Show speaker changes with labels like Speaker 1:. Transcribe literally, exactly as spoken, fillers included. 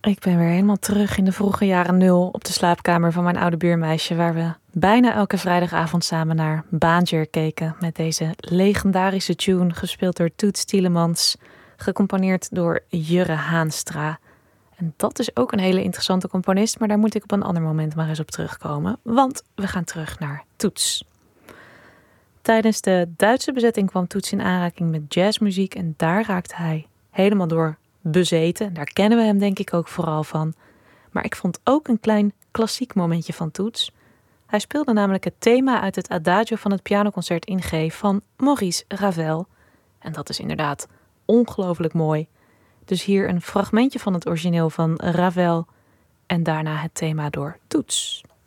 Speaker 1: Ik ben weer helemaal terug in de vroege jaren nul op de slaapkamer van mijn oude buurmeisje, waar we bijna elke vrijdagavond samen naar Baantjer keken met deze legendarische tune, gespeeld door Toots Thielemans, gecomponeerd door Jurre Haanstra. En dat is ook een hele interessante componist, maar daar moet ik op een ander moment maar eens op terugkomen, want we gaan terug naar Toots. Tijdens de Duitse bezetting kwam Toots in aanraking met jazzmuziek en daar raakte hij helemaal door bezeten. Daar kennen we hem denk ik ook vooral van. Maar ik vond ook een klein klassiek momentje van Toots. Hij speelde namelijk het thema uit het Adagio van het pianoconcert in G van Maurice Ravel. En dat is inderdaad ongelooflijk mooi. Dus hier een fragmentje van het origineel van Ravel en daarna het thema door Toots.